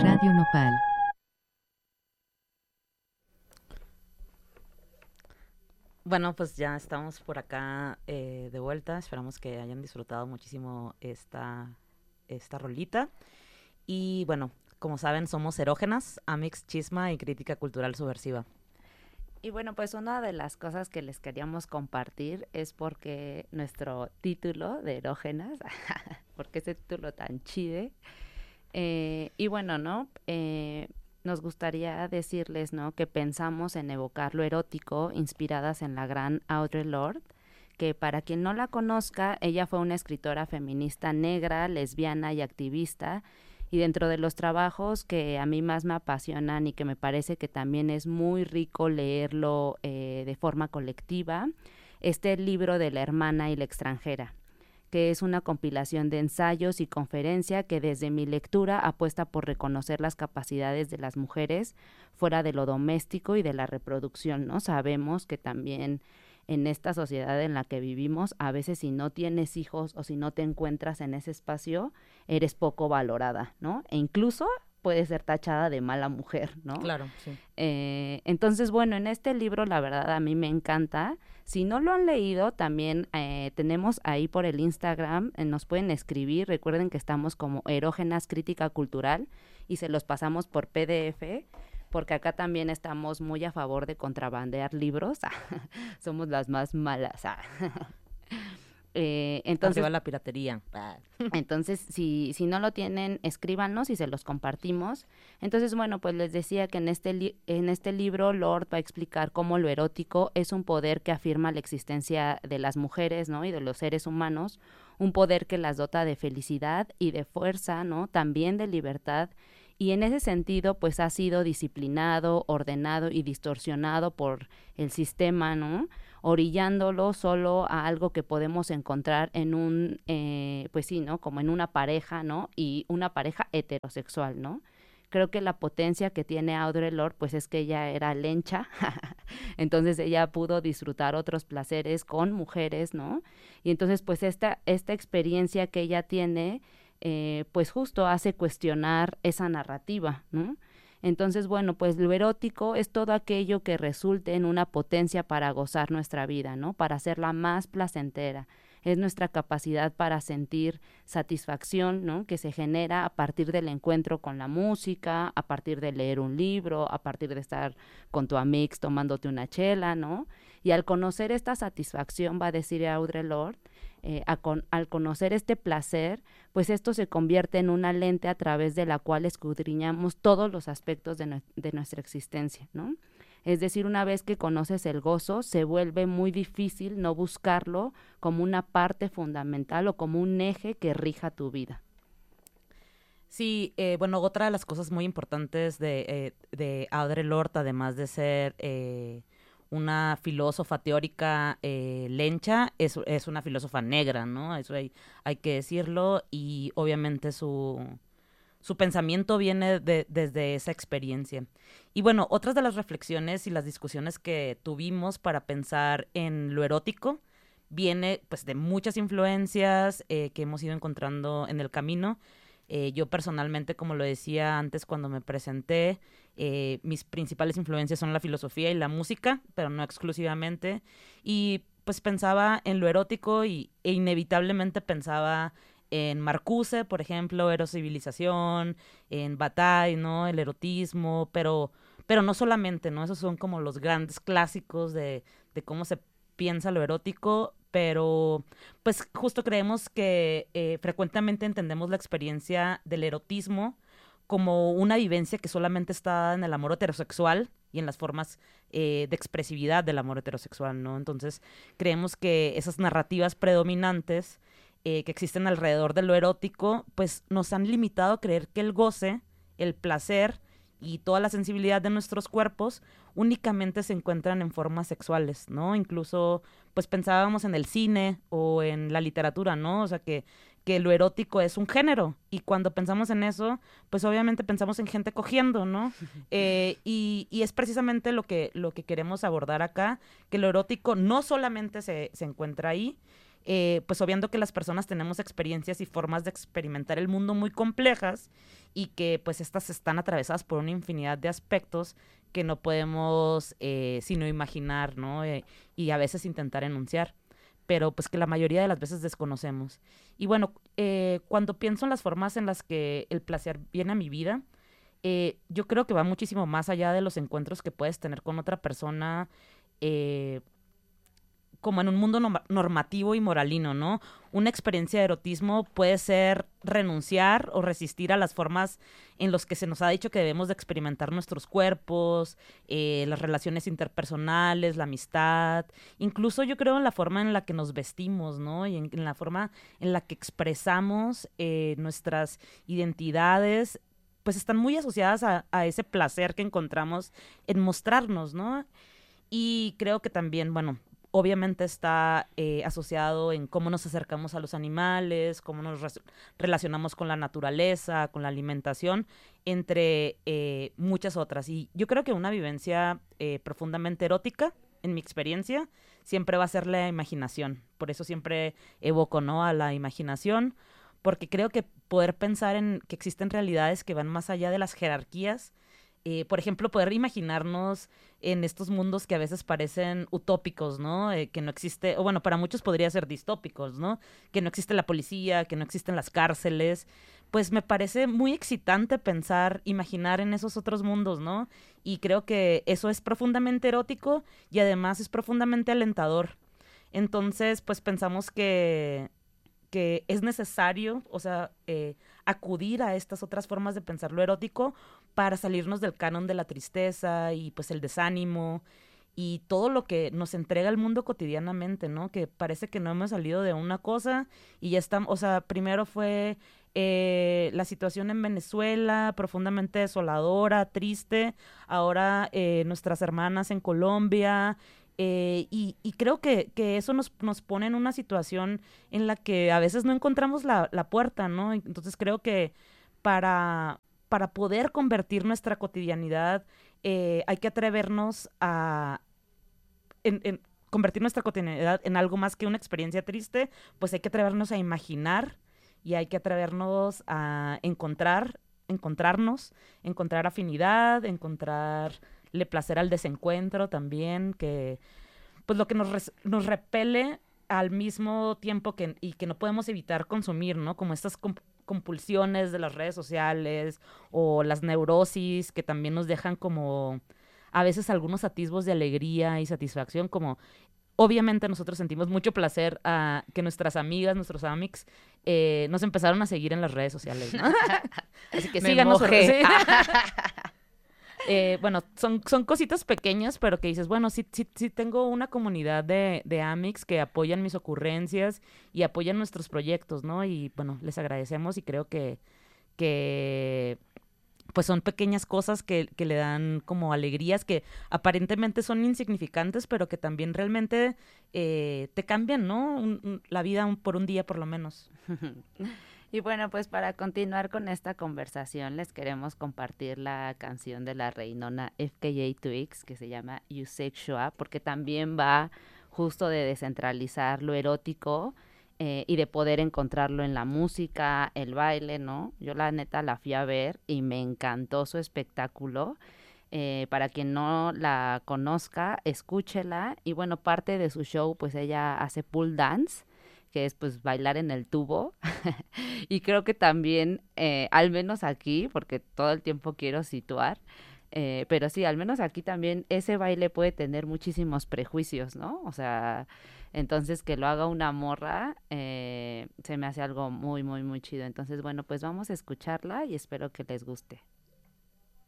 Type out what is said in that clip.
Radio Nopal. Bueno, pues ya estamos por acá de vuelta. Esperamos que hayan disfrutado muchísimo esta rolita. Y bueno, como saben, somos Erógenas, Amix, Chisma y Crítica Cultural Subversiva. Y bueno, pues una de las cosas que les queríamos compartir es porque nuestro título de Erógenas, porque ese título tan chide, y bueno, ¿no? Nos gustaría decirles, ¿no?, que pensamos en evocar lo erótico inspiradas en la gran Audre Lorde, que para quien no la conozca, ella fue una escritora feminista negra, lesbiana y activista, y dentro de los trabajos que a mí más me apasionan y que me parece que también es muy rico leerlo de forma colectiva, el libro de La hermana y la extranjera, que es una compilación de ensayos y conferencia que desde mi lectura apuesta por reconocer las capacidades de las mujeres fuera de lo doméstico y de la reproducción, ¿no? Sabemos que también en esta sociedad en la que vivimos, a veces si no tienes hijos o si no te encuentras en ese espacio, eres poco valorada, ¿no? E incluso puede ser tachada de mala mujer, ¿no? Claro, sí. Entonces, bueno, en este libro la verdad a mí me encanta. Si no lo han leído, también tenemos ahí por el Instagram, nos pueden escribir, recuerden que estamos como Erógenas Crítica Cultural y se los pasamos por PDF, porque acá también estamos muy a favor de contrabandear libros, somos las más malas. Entonces, Arriba la piratería. entonces, si no lo tienen, escríbanos y se los compartimos. Entonces, bueno, pues les decía que en este libro Lorde va a explicar cómo lo erótico es un poder que afirma la existencia de las mujeres, ¿no?, y de los seres humanos, un poder que las dota de felicidad y de fuerza, ¿no?, también de libertad, y en ese sentido, pues ha sido disciplinado, ordenado y distorsionado por el sistema, ¿no?, orillándolo solo a algo que podemos encontrar en un, pues sí, ¿no?, como en una pareja, ¿no?, y una pareja heterosexual, ¿no? Creo que la potencia que tiene Audre Lorde, pues es que ella era lencha, entonces ella pudo disfrutar otros placeres con mujeres, ¿no? Y entonces, pues esta experiencia que ella tiene, pues justo hace cuestionar esa narrativa, ¿no? Entonces, bueno, pues lo erótico es todo aquello que resulte en una potencia para gozar nuestra vida, ¿no?, para hacerla más placentera. Es nuestra capacidad para sentir satisfacción, ¿no?, que se genera a partir del encuentro con la música, a partir de leer un libro, a partir de estar con tu amix tomándote una chela, ¿no? Y al conocer esta satisfacción, va a decir Audre Lorde, al conocer este placer, pues esto se convierte en una lente a través de la cual escudriñamos todos los aspectos de nuestra existencia, ¿no? Es decir, una vez que conoces el gozo, se vuelve muy difícil no buscarlo como una parte fundamental o como un eje que rija tu vida. Sí, bueno, otra de las cosas muy importantes de Audre Lorde, además de ser una filósofa teórica lencha, es una filósofa negra, ¿no? Eso hay que decirlo, y obviamente su pensamiento viene desde esa experiencia. Y bueno, otras de las reflexiones y las discusiones que tuvimos para pensar en lo erótico viene pues de muchas influencias que hemos ido encontrando en el camino. Yo personalmente, como lo decía antes cuando me presenté, mis principales influencias son la filosofía y la música, pero no exclusivamente. Y pues pensaba en lo erótico e inevitablemente pensaba en Marcuse, por ejemplo, Eros Civilización, en Bataille, ¿no?, el erotismo, pero no solamente, ¿no? Esos son como los grandes clásicos de cómo se piensa lo erótico, pero pues justo creemos que frecuentemente entendemos la experiencia del erotismo como una vivencia que solamente está en el amor heterosexual y en las formas de expresividad del amor heterosexual, ¿no? Entonces creemos que esas narrativas predominantes que existen alrededor de lo erótico, pues nos han limitado a creer que el goce, el placer y toda la sensibilidad de nuestros cuerpos únicamente se encuentran en formas sexuales, ¿no? Incluso, pues pensábamos en el cine o en la literatura, ¿no? O sea, que lo erótico es un género, y cuando pensamos en eso, pues obviamente pensamos en gente cogiendo, ¿no? Y es precisamente lo que queremos abordar acá, que lo erótico no solamente se encuentra ahí, pues obviando que las personas tenemos experiencias y formas de experimentar el mundo muy complejas y que pues estas están atravesadas por una infinidad de aspectos que no podemos sino imaginar, ¿no? Y a veces intentar enunciar, pero pues que la mayoría de las veces desconocemos. Y bueno, cuando pienso en las formas en las que el placer viene a mi vida, yo creo que va muchísimo más allá de los encuentros que puedes tener con otra persona, eh, como en un mundo normativo y moralino, ¿no? Una experiencia de erotismo puede ser renunciar o resistir a las formas en las que se nos ha dicho que debemos de experimentar nuestros cuerpos, las relaciones interpersonales, la amistad, incluso yo creo en la forma en la que nos vestimos, ¿no? Y en la forma en la que expresamos nuestras identidades, pues están muy asociadas a ese placer que encontramos en mostrarnos, ¿no? Y creo que también, bueno, obviamente está asociado en cómo nos acercamos a los animales, cómo nos relacionamos con la naturaleza, con la alimentación, entre muchas otras. Y yo creo que una vivencia profundamente erótica, en mi experiencia, siempre va a ser la imaginación. Por eso siempre evoco, ¿no?, a la imaginación, porque creo que poder pensar en que existen realidades que van más allá de las jerarquías, por ejemplo, poder imaginarnos en estos mundos que a veces parecen utópicos, ¿no? Que no existe, o bueno, para muchos podría ser distópicos, ¿no? Que no existe la policía, que no existen las cárceles. Pues me parece muy excitante pensar, imaginar en esos otros mundos, ¿no? Y creo que eso es profundamente erótico y además es profundamente alentador. Entonces, pues pensamos que es necesario, o sea, acudir a estas otras formas de pensar lo erótico para salirnos del canon de la tristeza y pues el desánimo y todo lo que nos entrega el mundo cotidianamente, ¿no? Que parece que no hemos salido de una cosa y ya estamos, o sea, primero fue la situación en Venezuela, profundamente desoladora, triste, ahora nuestras hermanas en Colombia, y creo que eso nos pone en una situación en la que a veces no encontramos la puerta, ¿no? Entonces creo que para poder convertir nuestra cotidianidad, hay que atrevernos a convertir nuestra cotidianidad en algo más que una experiencia triste, pues hay que atrevernos a imaginar y hay que atrevernos a encontrarnos, encontrar afinidad, encontrarle placer al desencuentro también, que pues lo que nos repele al mismo tiempo y que no podemos evitar consumir, ¿no? Como estas compulsiones de las redes sociales o las neurosis que también nos dejan como a veces algunos atisbos de alegría y satisfacción, como obviamente nosotros sentimos mucho placer a que nuestras amigas, nuestros amics, nos empezaron a seguir en las redes sociales, ¿no? Así que síganos. Sí. Bueno, son cositas pequeñas, pero que dices, bueno, sí tengo una comunidad de amics que apoyan mis ocurrencias y apoyan nuestros proyectos, ¿no? Y bueno, les agradecemos y creo que pues son pequeñas cosas que le dan como alegrías que aparentemente son insignificantes, pero que también realmente te cambian, ¿no? La vida por un día por lo menos. Y bueno, pues para continuar con esta conversación les queremos compartir la canción de la reinona FKA Twigs que se llama You Sexual, porque también va justo de descentralizar lo erótico y de poder encontrarlo en la música, el baile, ¿no? Yo la neta la fui a ver y me encantó su espectáculo. Para quien no la conozca, escúchela. Y bueno, parte de su show, pues ella hace pool dance, que es pues bailar en el tubo. Y creo que también, al menos aquí, porque todo el tiempo quiero situar, pero sí, al menos aquí también ese baile puede tener muchísimos prejuicios, ¿no? O sea, entonces que lo haga una morra, se me hace algo muy, muy, muy chido. Entonces, bueno, pues vamos a escucharla y espero que les guste.